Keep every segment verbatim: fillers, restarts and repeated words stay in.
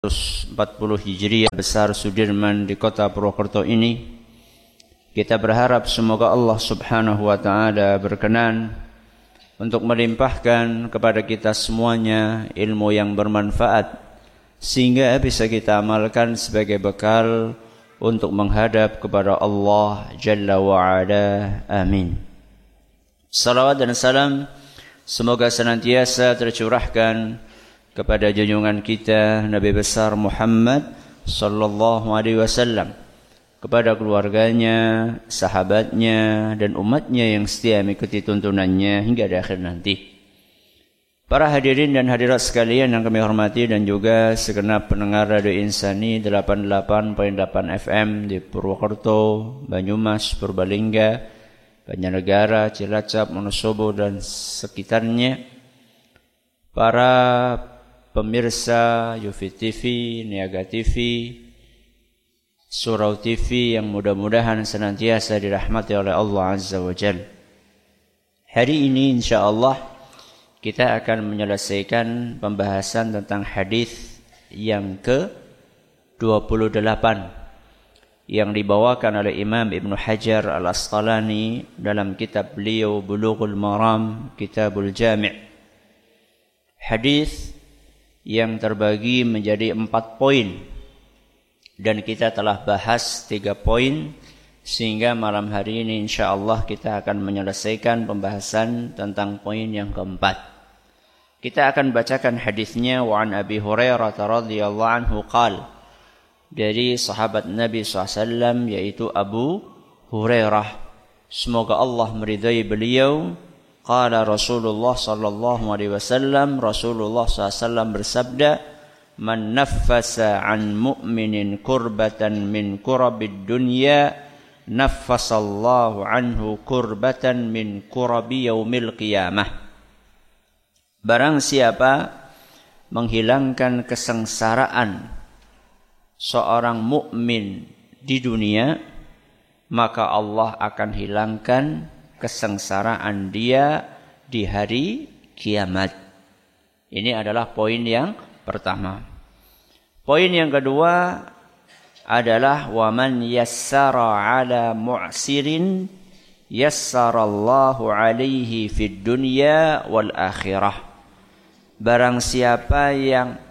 empat puluh Hijriah besar Sudirman di kota Purwokerto ini, kita berharap semoga Allah Subhanahu wa taala berkenan untuk melimpahkan kepada kita semuanya ilmu yang bermanfaat sehingga bisa kita amalkan sebagai bekal untuk menghadap kepada Allah Jalla wa Ala. Amin. Salawat dan salam semoga senantiasa tercurahkan kepada junjungan kita Nabi besar Muhammad sallallahu alaihi wasallam, kepada keluarganya, sahabatnya dan umatnya yang setia mengikuti tuntunannya hingga di akhir nanti. Para hadirin dan hadirat sekalian yang kami hormati dan juga segenap pendengar Radio Insani delapan puluh delapan koma delapan F M di Purwokerto, Banyumas, Purbalingga, Banjarnegara, Cilacap, Wonosobo dan sekitarnya. Para pemirsa U V T V, Niaga T V, Surau T V yang mudah-mudahan senantiasa dirahmati oleh Allah Azza wa Jalla. Hari ini insyaAllah kita akan menyelesaikan pembahasan tentang hadis yang ke dua puluh delapan yang dibawakan oleh Imam Ibn Hajar Al-Asqalani dalam kitab beliau Bulughul Maram, Kitabul Jami'. Hadis yang terbagi menjadi empat poin dan kita telah bahas tiga poin, sehingga malam hari ini insyaAllah kita akan menyelesaikan pembahasan tentang poin yang keempat. Kita akan bacakan hadisnya. Wa an Abi Hurairah radhiyallahu anhu qala, dari sahabat Nabi shallallahu alaihi wasallam yaitu Abu Hurairah, semoga Allah meridai beliau. Qala Rasulullah sallallahu alaihi wasallam, Rasulullah sallallahu alaihi wasallam bersabda, man naffasa an mu'minin kurbatan min kurabid dunya naffasallahu anhu kurbatan min kurabi yaumil qiyamah. Barang siapa menghilangkan kesengsaraan seorang mukmin di dunia, maka Allah akan hilangkan kesengsaraan dia di hari kiamat. Ini adalah poin yang pertama. Poin yang kedua adalah wa man yassara ala mu'sirin yassarallahu alaihi fid dunya wal akhirah. Barang siapa yang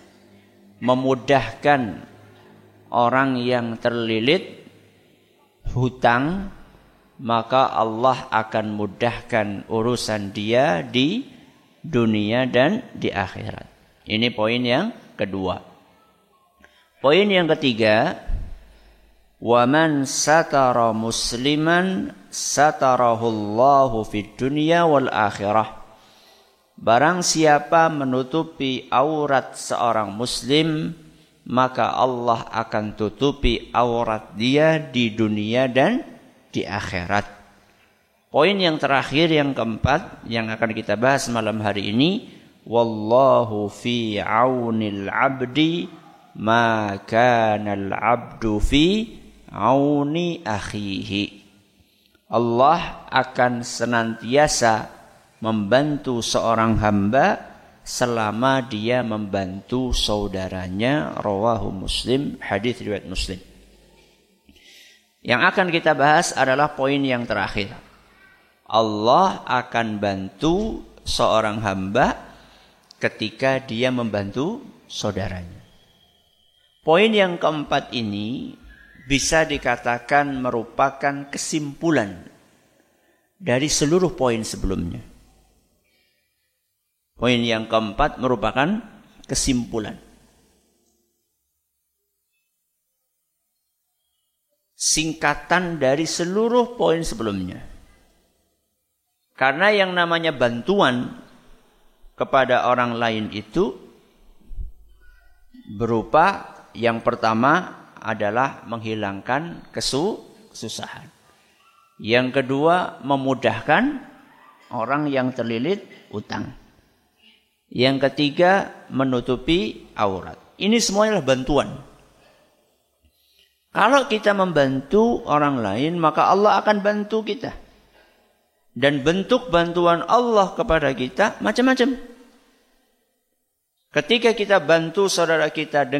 memudahkan orang yang terlilit hutang, maka Allah akan mudahkan urusan dia di dunia dan di akhirat. Ini poin yang kedua. Poin yang ketiga, wa man satara musliman satarahullahu fid dunya wal akhirah. Barang siapa menutupi aurat seorang muslim, maka Allah akan tutupi aurat dia di dunia dan di akhirat. Poin yang terakhir yang keempat yang akan kita bahas malam hari ini, wallahu fi aunil abdi ma kana al abdu fi auni akhihi. Allah akan senantiasa membantu seorang hamba selama dia membantu saudaranya. Rawahu Muslim, hadis riwayat Muslim. Yang akan kita bahas adalah poin yang terakhir. Allah akan bantu seorang hamba ketika dia membantu saudaranya. Poin yang keempat ini bisa dikatakan merupakan kesimpulan dari seluruh poin sebelumnya. Poin yang keempat merupakan kesimpulan, singkatan dari seluruh poin sebelumnya. Karena yang namanya bantuan kepada orang lain itu berupa yang pertama adalah menghilangkan kesu, kesusahan. Yang kedua, memudahkan orang yang terlilit utang. Yang ketiga, menutupi aurat. Ini semuanya adalah bantuan. Kalau kita membantu orang lain, maka Allah akan bantu kita. Dan bentuk bantuan Allah kepada kita macam-macam. Ketika kita bantu saudara kita dengan